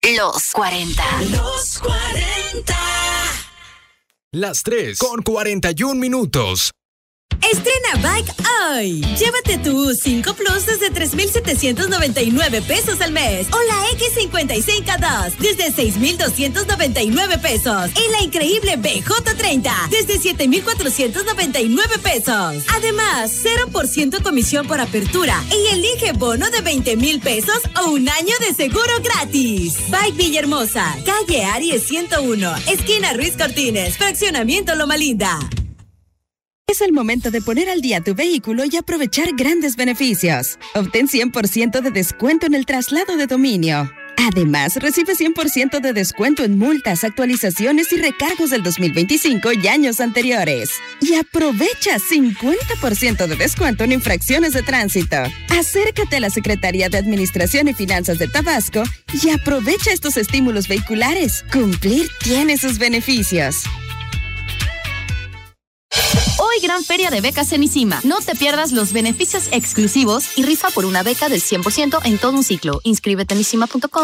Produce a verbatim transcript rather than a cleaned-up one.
Los cuarenta. Los cuarenta. Las tres con cuarenta y un minutos. Estrena Bike hoy. Llévate tu U cinco Plus desde tres mil setecientos noventa y nueve pesos al mes o la X cincuenta y cinco dos desde seis mil doscientos noventa y nueve pesos y la increíble B J treinta desde siete mil cuatrocientos noventa y nueve pesos. Además, cero por ciento comisión por apertura y elige bono de veinte mil pesos o un año de seguro gratis. Bike Villahermosa, calle Aries ciento uno, esquina Ruiz Cortines, fraccionamiento Loma Linda. Es el momento de poner al día tu vehículo y aprovechar grandes beneficios. Obtén cien por ciento de descuento en el traslado de dominio. Además, recibe cien por ciento de descuento en multas, actualizaciones y recargos del dos mil veinticinco y años anteriores. Y aprovecha cincuenta por ciento de descuento en infracciones de tránsito. Acércate a la Secretaría de Administración y Finanzas de Tabasco y aprovecha estos estímulos vehiculares. Cumplir tiene sus beneficios. Hoy gran feria de becas en ICIMA. No te pierdas los beneficios exclusivos y rifa por una beca del cien por ciento en todo un ciclo. Inscríbete en isima punto com.